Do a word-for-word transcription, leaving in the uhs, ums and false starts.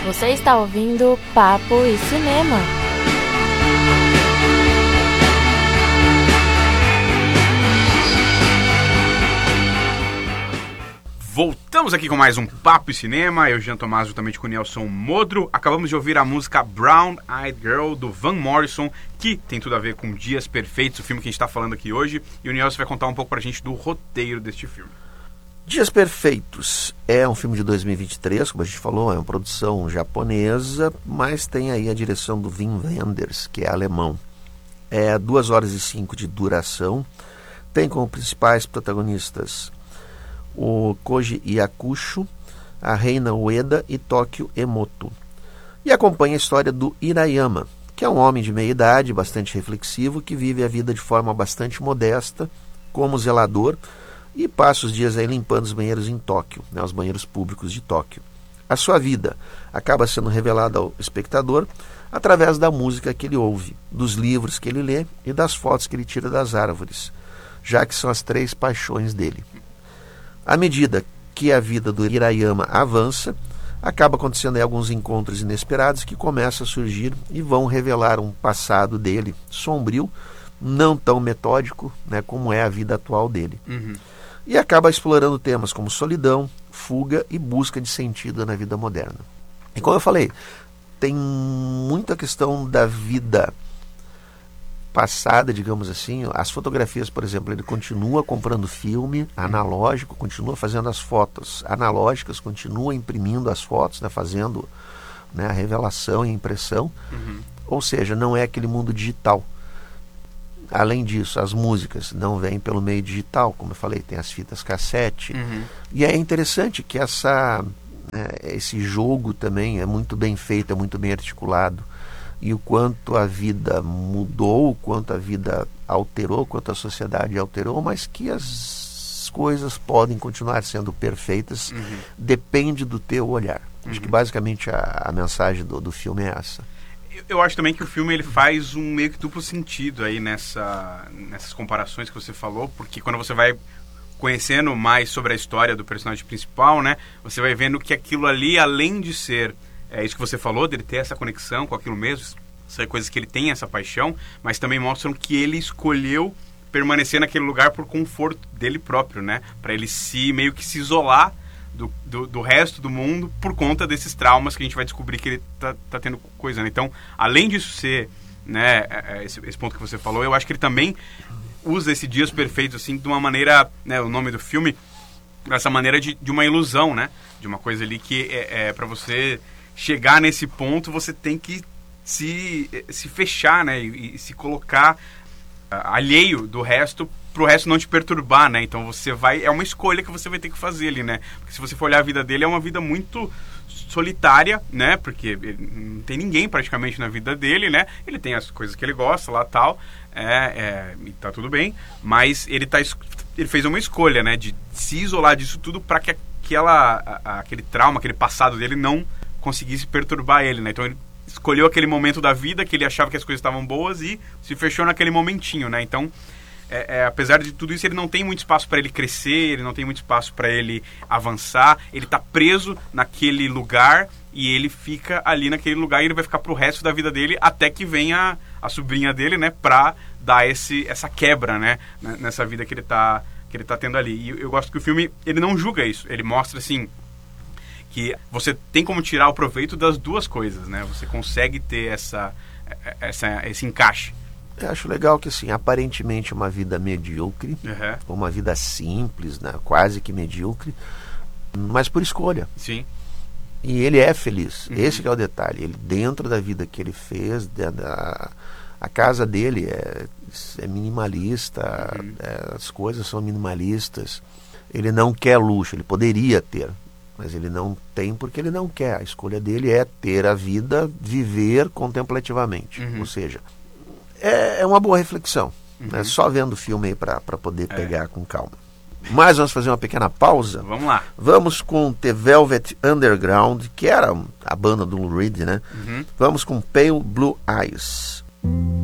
Você está ouvindo Papo e Cinema. Voltamos aqui com mais um Papo e Cinema. Eu, Jean Tomás, juntamente com o Nelson Modro. Acabamos de ouvir a música Brown Eyed Girl, do Van Morrison, que tem tudo a ver com Dias Perfeitos, o filme que a gente está falando aqui hoje. E o Nelson vai contar um pouco pra gente do roteiro deste filme. Dias Perfeitos é um filme de dois mil e vinte e três, como a gente falou, é uma produção japonesa, mas tem aí a direção do Wim Wenders, que é alemão. É duas horas e cinco de duração, tem como principais protagonistas o Koji Yakusho, a Reina Ueda e Tokyo Emoto. E acompanha a história do Hirayama, que é um homem de meia idade, bastante reflexivo, que vive a vida de forma bastante modesta, como zelador, e passa os dias aí limpando os banheiros em Tóquio, né, os banheiros públicos de Tóquio. A sua vida acaba sendo revelada ao espectador através da música que ele ouve, dos livros que ele lê e das fotos que ele tira das árvores, já que são as três paixões dele. À medida que a vida do Hirayama avança, acaba acontecendo aí alguns encontros inesperados que começam a surgir e vão revelar um passado dele sombrio, não tão metódico, né, como é a vida atual dele. Uhum. E acaba explorando temas como solidão, fuga e busca de sentido na vida moderna. E como eu falei, tem muita questão da vida passada, digamos assim. As fotografias, por exemplo, ele continua comprando filme analógico, continua fazendo as fotos analógicas, continua imprimindo as fotos, né, fazendo, né, a revelação e a impressão. Uhum. Ou seja, não é aquele mundo digital. Além disso, as músicas não vêm pelo meio digital, como eu falei, tem as fitas cassete. Uhum. E é interessante que essa, é, esse jogo também é muito bem feito, é muito bem articulado. E o quanto a vida mudou, o quanto a vida alterou, o quanto a sociedade alterou, mas que as coisas podem continuar sendo perfeitas, uhum. Depende do teu olhar. Uhum. Acho que basicamente a, a mensagem do, do filme é essa. Eu acho também que o filme ele faz um meio que duplo sentido aí nessa, nessas comparações que você falou, porque quando você vai conhecendo mais sobre a história do personagem principal, né, você vai vendo que aquilo ali, além de ser é isso que você falou, dele ter essa conexão com aquilo mesmo, são coisas que ele tem essa paixão, mas também mostram que ele escolheu permanecer naquele lugar por conforto dele próprio, né, para ele se meio que se isolar Do, do, do resto do mundo por conta desses traumas que a gente vai descobrir que ele tá, tá tendo coisa, né? Então, além disso ser, né, esse, esse ponto que você falou, eu acho que ele também usa esse Dias Perfeitos, assim, de uma maneira, né, o nome do filme, dessa maneira de, de uma ilusão, né? De uma coisa ali que é, é para você chegar nesse ponto, você tem que se, se fechar, né? E, e se colocar uh, alheio do resto, pro resto não te perturbar, né? Então você vai... É uma escolha que você vai ter que fazer ali, né? Porque se você for olhar a vida dele, é uma vida muito solitária, né? Porque ele não tem ninguém praticamente na vida dele, né? Ele tem as coisas que ele gosta lá, tal, é, é, e tá tudo bem, mas ele, tá, ele fez uma escolha, né? De se isolar disso tudo para que aquela, a, aquele trauma, aquele passado dele não conseguisse perturbar ele, né? Então ele escolheu aquele momento da vida que ele achava que as coisas estavam boas e se fechou naquele momentinho, né? Então... É, é, apesar de tudo isso, ele não tem muito espaço para ele crescer, ele não tem muito espaço para ele avançar, ele está preso naquele lugar e ele fica ali naquele lugar e ele vai ficar pro resto da vida dele até que venha a, a sobrinha dele, né, para dar esse, essa quebra, né, nessa vida que ele tá, que ele tá tendo ali. E eu gosto que o filme, ele não julga isso, ele mostra assim que você tem como tirar o proveito das duas coisas, né, você consegue ter essa, essa, esse encaixe. Eu acho legal que, assim, aparentemente uma vida medíocre, uhum. uma vida simples, né, quase que medíocre, mas por escolha. Sim. E ele é feliz. Uhum. Esse que é o detalhe. Ele, dentro da vida que ele fez, da, a casa dele é, é minimalista, uhum. é, as coisas são minimalistas. Ele não quer luxo, ele poderia ter, mas ele não tem porque ele não quer. A escolha dele é ter a vida, viver contemplativamente. Uhum. Ou seja... É, é uma boa reflexão, uhum. né? Só vendo o filme aí para poder é. pegar com calma. Mas vamos fazer uma pequena pausa. Vamos lá. Vamos com The Velvet Underground, que era a banda do Lou Reed, né? Uhum. Vamos com Pale Blue Eyes.